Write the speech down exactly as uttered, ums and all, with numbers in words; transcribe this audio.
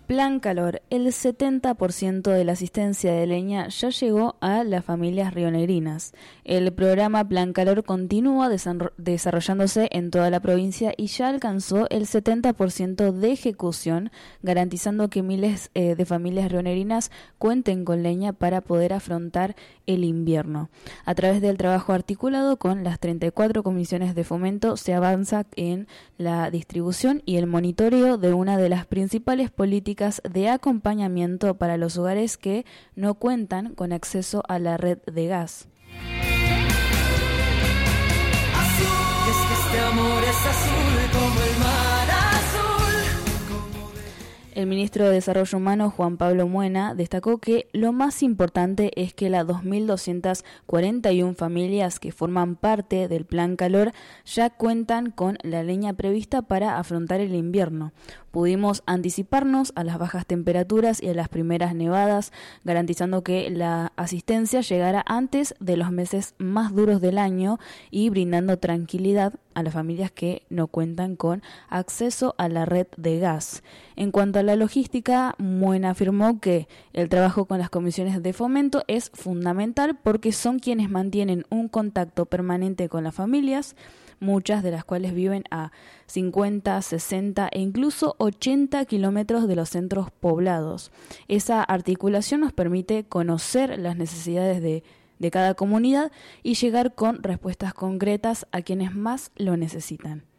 Plan Calor. El setenta por ciento de la asistencia de leña ya llegó a las familias rionegrinas. El programa Plan Calor continúa desarrollándose en toda la provincia y ya alcanzó el setenta por ciento de ejecución, garantizando que miles eh, de familias rionegrinas cuenten con leña para poder afrontar el invierno. A través del trabajo articulado con las treinta y cuatro comisiones de fomento se avanza en la distribución y el monitoreo de una de las principales políticas de acompañamiento para los hogares que no cuentan con acceso a la red de gas. Azul, es que este amor es azul como el mar azul. El ministro de Desarrollo Humano, Juan Pablo Muena, destacó que lo más importante es que las dos mil doscientas cuarenta y una familias que forman parte del Plan Calor ya cuentan con la leña prevista para afrontar el invierno. Pudimos anticiparnos a las bajas temperaturas y a las primeras nevadas, garantizando que la asistencia llegara antes de los meses más duros del año y brindando tranquilidad a las familias que no cuentan con acceso a la red de gas. En cuanto a la logística, Muena afirmó que el trabajo con las comisiones de fomento es fundamental porque son quienes mantienen un contacto permanente con las familias, muchas de las cuales viven a cincuenta, sesenta e incluso ochenta kilómetros de los centros poblados. Esa articulación nos permite conocer las necesidades de, de cada comunidad y llegar con respuestas concretas a quienes más lo necesitan.